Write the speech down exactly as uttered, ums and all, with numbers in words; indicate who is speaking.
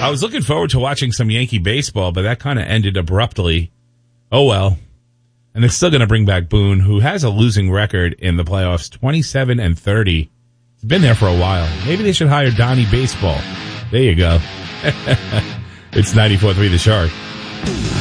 Speaker 1: I was looking forward to watching some Yankee baseball, but that kind of ended abruptly. Oh, well. And they're still going to bring back Boone, who has a losing record in the playoffs, twenty-seven and thirty. He's been there for a while. Maybe they should hire Donnie Baseball. There you go. It's ninety-four point three The Shark.